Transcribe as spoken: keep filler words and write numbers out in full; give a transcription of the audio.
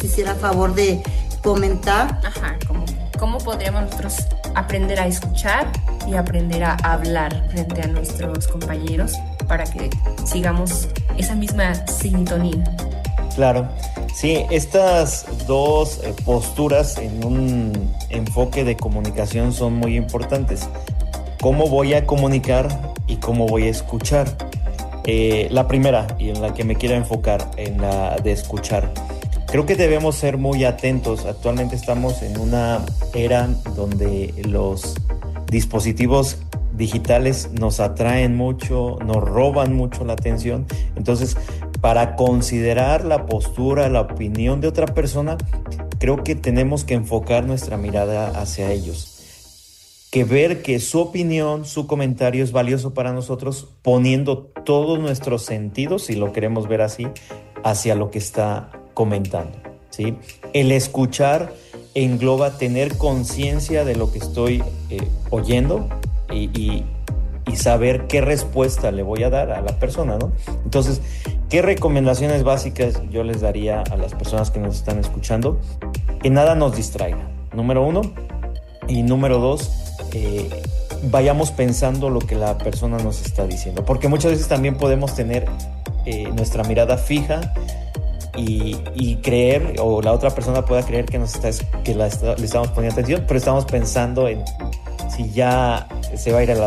nos hiciera favor de comentar. Ajá, ¿cómo, cómo podríamos nosotros aprender a escuchar y aprender a hablar frente a nuestros compañeros para que sigamos esa misma sintonía? Claro, sí, estas dos eh, posturas en un enfoque de comunicación son muy importantes. ¿Cómo voy a comunicar y cómo voy a escuchar? Eh, la primera, y en la que me quiero enfocar, en la de escuchar. Creo que debemos ser muy atentos. Actualmente estamos en una era donde los dispositivos digitales nos atraen mucho, nos roban mucho la atención. Entonces, para considerar la postura, la opinión de otra persona, creo que tenemos que enfocar nuestra mirada hacia ellos. Que ver que su opinión, su comentario es valioso para nosotros, poniendo todos nuestros sentidos, si lo queremos ver así, hacia lo que está comentando, ¿sí? El escuchar engloba tener conciencia de lo que estoy eh, oyendo y, y, y saber qué respuesta le voy a dar a la persona, ¿no? Entonces, ¿qué recomendaciones básicas yo les daría a las personas que nos están escuchando? Que nada nos distraiga, número uno. Y número dos, eh, vayamos pensando lo que la persona nos está diciendo. Porque muchas veces también podemos tener eh, nuestra mirada fija y, y creer, o la otra persona pueda creer que, nos está, que la está, le estamos poniendo atención, pero estamos pensando en si ya se va a ir a la